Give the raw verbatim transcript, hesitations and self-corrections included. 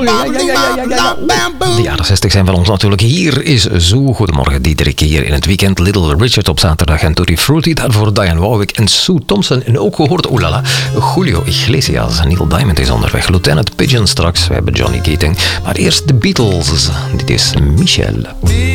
Ja, ja, ja, ja, ja, ja. De jaren zestig zijn van ons natuurlijk. Hier is Zo. Goedemorgen, Diederik hier in het weekend. Little Richard op zaterdag en Tutti Frutti. Daarvoor Diane Warwick en Sue Thompson. En ook gehoord, oelala, Julio Iglesias. Neil Diamond is onderweg. Lieutenant Pigeon straks. We hebben Johnny Keating. Maar eerst de Beatles. Dit is Michel.